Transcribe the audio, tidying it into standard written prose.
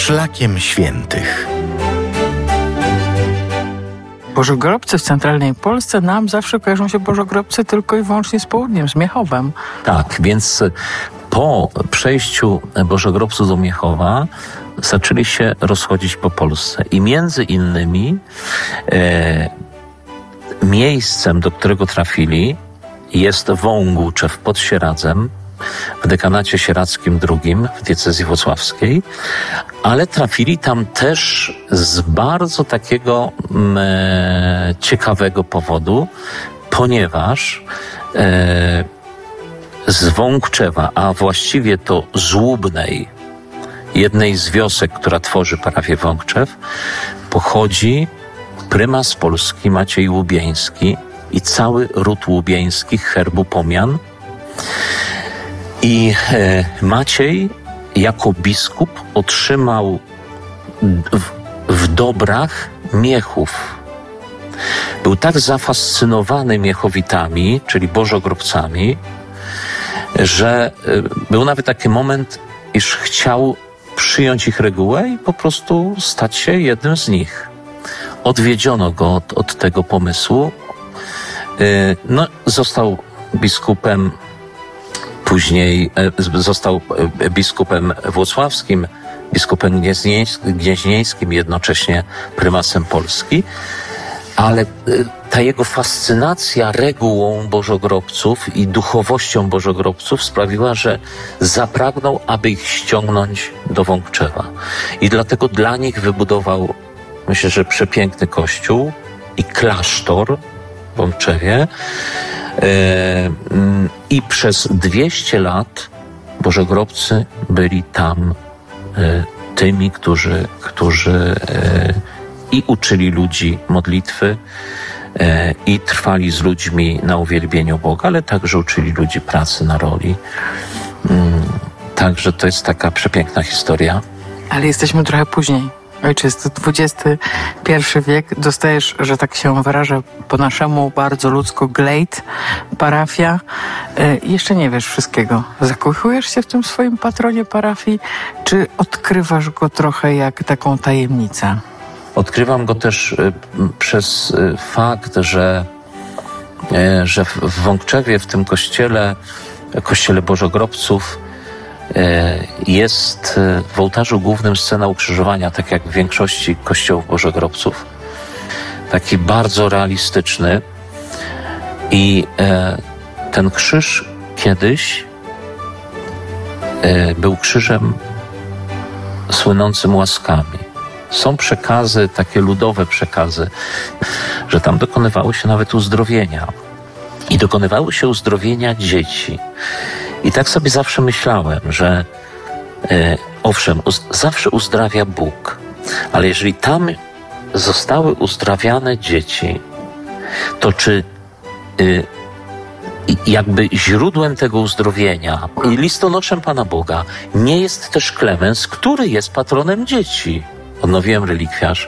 Szlakiem Świętych. Bożogrobcy w centralnej Polsce, nam zawsze kojarzą się bożogrobcy tylko i wyłącznie z południem, z Miechowem. Tak, więc po przejściu bożogrobców do Miechowa zaczęli się rozchodzić po Polsce. I między innymi miejscem, do którego trafili, jest Wągłówczew pod Sieradzem, w dekanacie sieradzkim II w diecezji włocławskiej, ale trafili tam też z bardzo takiego ciekawego powodu, ponieważ z Wągczewa, a właściwie to z Łubnej, jednej z wiosek, która tworzy parafię Wągczew, pochodzi prymas Polski Maciej Łubieński i cały ród łubieński herbu Pomian. I Maciej jako biskup otrzymał w dobrach Miechów. Był tak zafascynowany Miechowitami, czyli bożogrobcami, że był nawet taki moment, iż chciał przyjąć ich regułę i po prostu stać się jednym z nich. Odwiedziono go od tego pomysłu. Został biskupem. Później został biskupem włocławskim, biskupem gnieźnieńskim, jednocześnie prymasem Polski, ale ta jego fascynacja regułą bożogrobców i duchowością bożogrobców sprawiła, że zapragnął, aby ich ściągnąć do Wągczewa. I dlatego dla nich wybudował, myślę, że przepiękny kościół i klasztor w Wągczewie. I przez 200 lat bożogrobcy byli tam tymi, którzy i uczyli ludzi modlitwy, i trwali z ludźmi na uwielbieniu Boga, ale także uczyli ludzi pracy na roli. Także to jest taka przepiękna historia. jesteśmy trochę później. Ojciec, to XXI wiek, dostajesz, że tak się wyrażę po naszemu, bardzo ludzko, glejt, parafia. Jeszcze nie wiesz wszystkiego. Zakochujesz się w tym swoim patronie parafii, czy odkrywasz go trochę jak taką tajemnicę? Odkrywam go też przez fakt, że w Wągczewie, w tym kościele bożogrobców, jest w ołtarzu głównym scena ukrzyżowania, tak jak w większości kościołów bożogrobców. Taki bardzo realistyczny. I ten krzyż kiedyś był krzyżem słynącym łaskami. Są przekazy, takie ludowe przekazy, że tam dokonywały się nawet uzdrowienia. I dokonywały się uzdrowienia dzieci. I tak sobie zawsze myślałem, że owszem, zawsze uzdrawia Bóg, ale jeżeli tam zostały uzdrawiane dzieci, to czy jakby źródłem tego uzdrowienia i listonoszem Pana Boga nie jest też Klemens, który jest patronem dzieci? Odnowiłem relikwiarz